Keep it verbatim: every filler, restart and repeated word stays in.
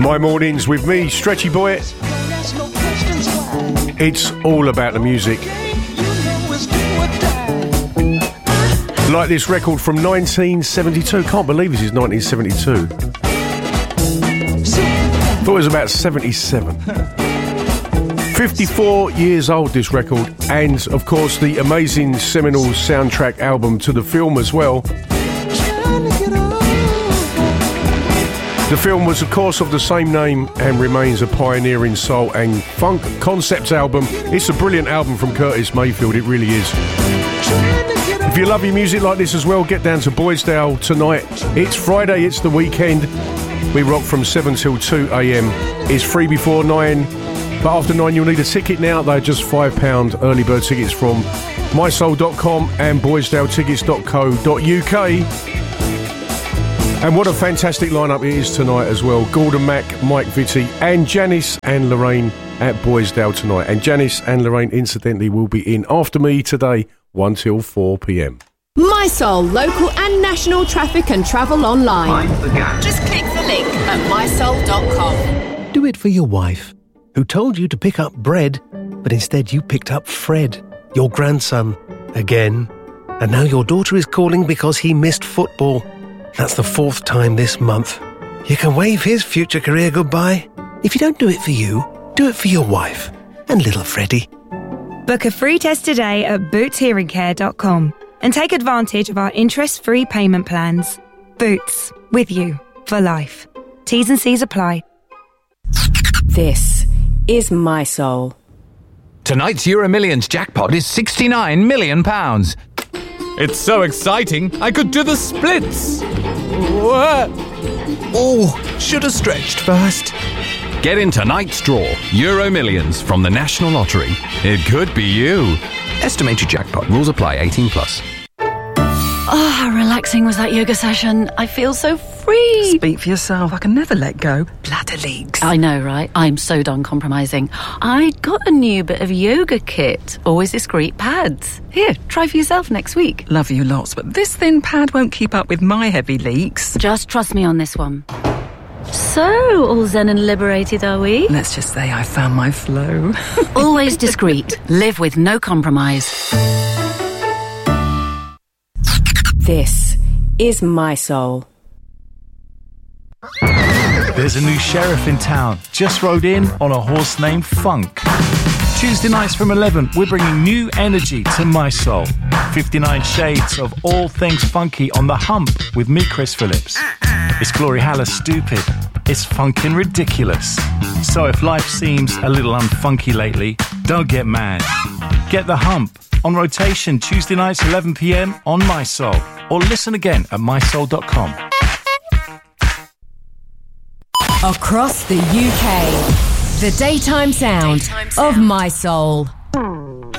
My mornings with me, Stretchy Boy. It's all about the music. Like this record from nineteen seventy-two. Can't believe this is nineteen seventy-two. Thought it was about seventy-seven. fifty-four years old, this record. And, of course, the amazing seminal soundtrack album to the film as well. The film was, of course, of the same name and remains a pioneering soul and funk concept album. It's a brilliant album from Curtis Mayfield, it really is. If you love your music like this as well, get down to Boysdale tonight. It's Friday, it's the weekend. We rock from seven till two a.m. It's free before nine, but after nine you'll need a ticket now. They're just five pounds early bird tickets from my soul dot com and boysdale tickets dot co dot uk. And what a fantastic lineup it is tonight as well. Gordon Mack, Mike Vitti and Janice and Lorraine at Boysdale tonight. And Janice and Lorraine, incidentally, will be in after me today, one till four p.m. My Soul, local and national traffic and travel online. Find the gap. Just click the link at my soul dot com. Do it for your wife, who told you to pick up bread, but instead you picked up Fred, your grandson, again. And now your daughter is calling because he missed football. That's the fourth time this month. You can wave his future career goodbye. If you don't do it for you, do it for your wife and little Freddie. Book a free test today at boots hearing care dot com and take advantage of our interest-free payment plans. Boots, with you for life. T's and C's apply. This is My Soul. Tonight's Euro Millions jackpot is sixty-nine million pounds. It's so exciting, I could do the splits. Oh, should have stretched first. Get in tonight's draw, Euro Millions from the National Lottery. It could be you. Estimated jackpot. Rules apply. eighteen plus. Oh, how relaxing was that yoga session. I feel so free. Speak for yourself. I can never let go. Bladder leaks. I know, right? I'm so done compromising. I got a new bit of yoga kit. Always discreet pads. Here, try for yourself next week. Love you lots, but this thin pad won't keep up with my heavy leaks. Just trust me on this one. So, all zen and liberated, are we? Let's just say I found my flow. Always discreet. Live with no compromise. This is My Soul. There's a new sheriff in town. Just rode in on a horse named Funk. Tuesday nights from eleven, we're bringing new energy to My Soul. fifty-nine shades of all things funky on the hump with me, Chris Phillips. It's Glory Haller stupid. It's funkin' ridiculous. So if life seems a little unfunky lately, don't get mad. Get the hump on rotation Tuesday nights eleven p.m. on My Soul, or listen again at my soul dot com. Across the U K, the daytime sound, daytime sound. of My Soul.